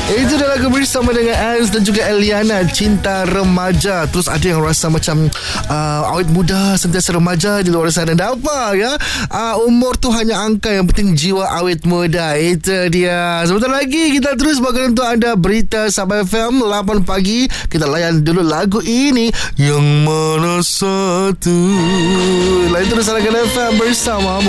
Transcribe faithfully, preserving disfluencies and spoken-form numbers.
Itu dah lagu bersama dengan Ans dan juga Eliana, Cinta Remaja. Terus ada yang rasa macam uh, awet muda, sentiasa remaja di luar sana. Dan apa ya, uh, umur tu hanya angka, yang penting jiwa awet muda. Itu dia. Sebentar lagi kita terus bagi untuk anda berita Sabah F M lapan pagi. Kita layan dulu lagu ini, Yang Mana Satu. Lain terus Sabah F M bersama